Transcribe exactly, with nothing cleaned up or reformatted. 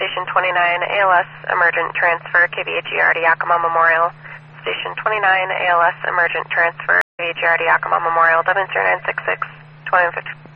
Station twenty-nine, A L S, emergent transfer, K V H E R to Yakima Memorial. Station twenty-nine, A L S, emergent transfer, K V H E R to Yakima Memorial, W zero nine six six, twenty-one fifty.